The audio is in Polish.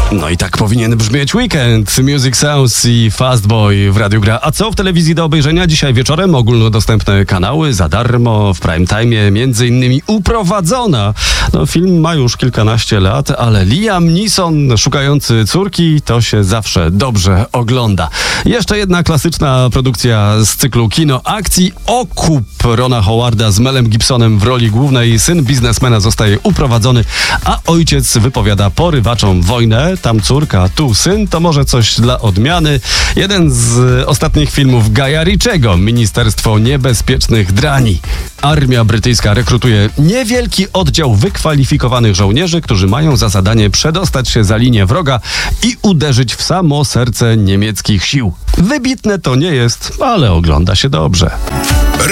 No i tak powinien brzmieć weekend. Music Sounds i Fast Boy w Radiu Gra. A co w telewizji do obejrzenia dzisiaj wieczorem? Ogólnodostępne kanały za darmo, w prime time, między innymi Uprowadzona. No, film ma już kilkanaście lat, ale Liam Neeson szukający córki to się zawsze dobrze ogląda. Jeszcze jedna klasyczna produkcja z cyklu kino akcji. Okup Rona Howarda z Melem Gibsonem w roli głównej. Syn biznesmena zostaje uprowadzony, a ojciec wypowiada porywaczom wojnę. Tam córka, tu syn, to może coś dla odmiany. Jeden z ostatnich filmów Guya Ritchiego, Ministerstwo Niebezpiecznych Drani. Armia brytyjska rekrutuje niewielki oddział wykwalifikowanych żołnierzy, którzy mają za zadanie przedostać się za linię wroga i uderzyć w samo serce niemieckich sił. Wybitne to nie jest, ale ogląda się dobrze.